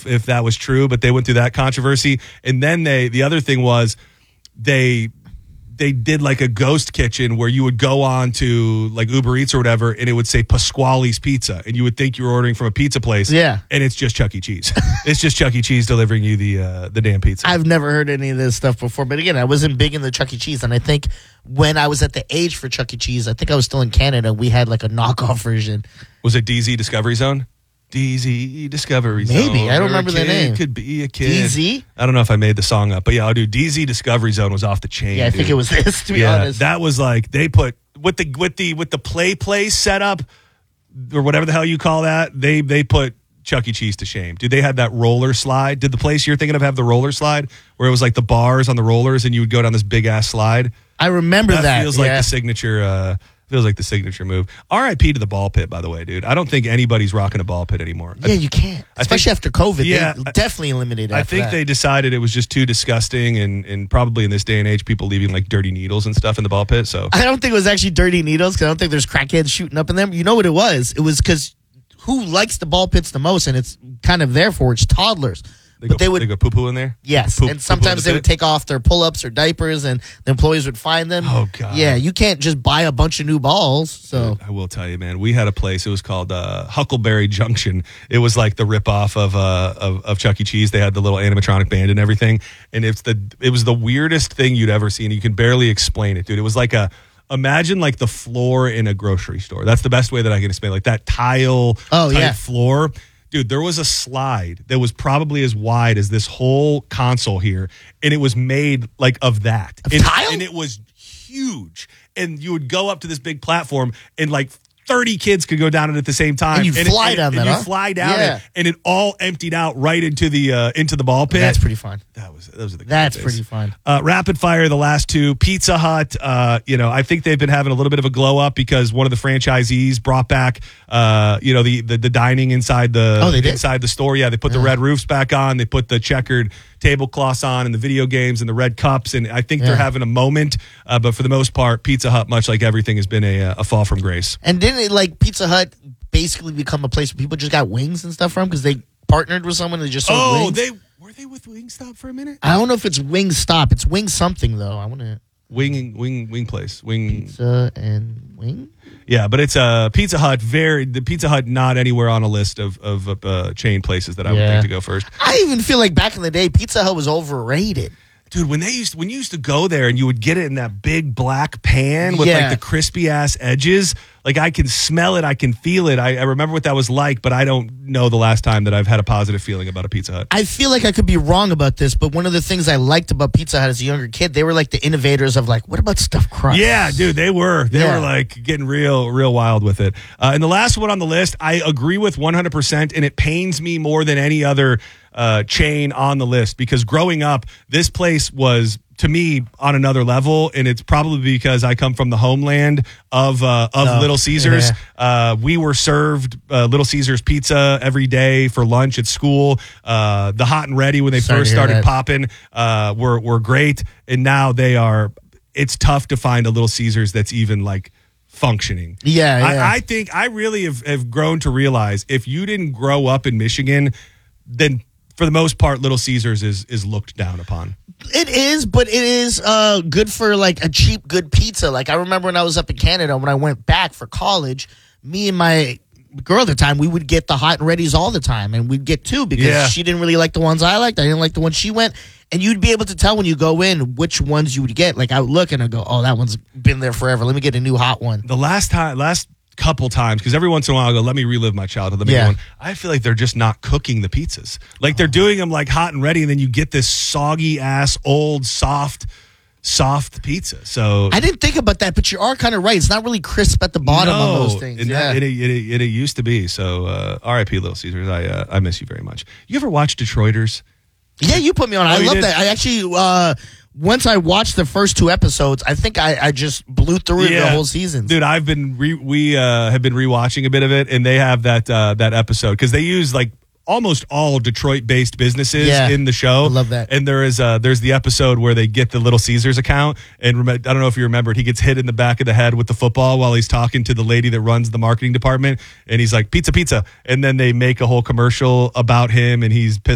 if that was true, but they went through that controversy. And then the other thing was they did like a ghost kitchen where you would go on to like Uber Eats or whatever, and it would say Pasquale's Pizza, and you would think you were ordering from a pizza place. Yeah. And it's just Chuck E. Cheese. It's just Chuck E. Cheese delivering you the damn pizza. I've never heard any of this stuff before, but again, I wasn't big in the Chuck E. Cheese, and I think when I was at the age for Chuck E. Cheese, I think I was still in Canada, we had like a knockoff version. Was it DZ Discovery Zone? DZ Discovery Zone. Maybe. I don't remember the name. Could be a kid. DZ? I don't know if I made the song up, but yeah, dude, DZ Discovery Zone was off the chain. Yeah, I think it was this, to be honest. That was like, they put, with the play place setup, or whatever the hell you call that, they put Chuck E. Cheese to shame. Dude, they had that roller slide. Did the place you're thinking of have the roller slide, where it was like the bars on the rollers and you would go down this big-ass slide? I remember that. Feels like the signature... Feels like the signature move. R.I.P. to the ball pit, by the way, dude. I don't think anybody's rocking a ball pit anymore. Yeah, you can't. Especially after COVID. Yeah, they definitely eliminated I think they decided it was just too disgusting, and probably in this day and age, people leaving like dirty needles and stuff in the ball pit. So I don't think it was actually dirty needles, because I don't think there's crackheads shooting up in them. You know what it was? It was because who likes the ball pits the most, and it's kind of there for it's toddlers. They go poo-poo in there? Yes, and sometimes they would take off their pull-ups or diapers, and the employees would find them. Oh, God. Yeah, you can't just buy a bunch of new balls. So I will tell you, man, we had a place, it was called Huckleberry Junction. It was like the ripoff of Chuck E. Cheese. They had the little animatronic band and everything, and it was the weirdest thing you'd ever seen. You can barely explain it, dude. It was like imagine like the floor in a grocery store. That's the best way that I can explain, like that tile type floor. Dude, there was a slide that was probably as wide as this whole console here, and it was made like of that. Tile? And it was huge. And you would go up to this big platform, and like 30 kids could go down it at the same time. And you fly down that, you fly down it, and it all emptied out right into the ball pit. That's pretty fun. Those are the That's days. pretty fun. Rapid fire, the last two. Pizza Hut, I think they've been having a little bit of a glow up because one of the franchisees brought back, the dining inside inside the store. Yeah, they put the red roofs back on. They put the checkered tablecloths on and the video games and the red cups. And I think they're having a moment. But for the most part, Pizza Hut, much like everything, has been a fall from grace. And didn't it, like, Pizza Hut basically become a place where people just got wings and stuff from because they partnered with someone that just sold wings? Were they with Wingstop for a minute? I don't know if it's Wingstop. It's Wing something, though. I want to... Wing place. Pizza and wing? Yeah, but it's Pizza Hut. The Pizza Hut not anywhere on a list of chain places that I would think to go first. I even feel like back in the day, Pizza Hut was overrated. Dude, when you used to go there and you would get it in that big black pan with like the crispy ass edges, like I can smell it, I can feel it. I remember what that was like, but I don't know the last time that I've had a positive feeling about a Pizza Hut. I feel like I could be wrong about this, but one of the things I liked about Pizza Hut as a younger kid, they were like the innovators of like, what about stuffed crust? Yeah, dude, they were. They were like getting real wild with it. And the last one on the list, I agree with 100%, and it pains me more than any other chain on the list, because growing up, this place was, to me, on another level, and it's probably because I come from the homeland of Little Caesars. Yeah. We were served Little Caesars pizza every day for lunch at school. The Hot and Ready, when they first started popping, were great, and now they are. It's tough to find a Little Caesars that's even like functioning. I think I really have grown to realize if you didn't grow up in Michigan, then for the most part, Little Caesars is looked down upon. It is, but it is good for like a cheap, good pizza. Like I remember when I was up in Canada, when I went back for college, me and my girl at the time, we would get the Hot and Ready's all the time, and we'd get two because she didn't really like the ones I liked. I didn't like the ones she went, and you'd be able to tell when you go in which ones you would get. Like I would look and I'd go, oh, that one's been there forever. Let me get a new hot one. The last couple times, because every once in a while I go, let me relive my childhood. Let me get one. I feel like they're just not cooking the pizzas. Like they're doing them like hot and ready, and then you get this soggy ass old soft pizza. So I didn't think about that, but you are kind of right. It's not really crisp at the bottom of those things. It used to be. So R.I.P. Little Caesars. I miss you very much. You ever watch Detroiters? Yeah, you put me on. I love that. I actually once I watched the first two episodes, I think I just blew through the whole season. Dude, we have been rewatching a bit of it, and they have that episode because they use like almost all Detroit-based businesses in the show. I love that. And there's the episode where they get the Little Caesars account, and I don't know if you remember it, he gets hit in the back of the head with the football while he's talking to the lady that runs the marketing department, and he's like, pizza, and then they make a whole commercial about him, and he's pissed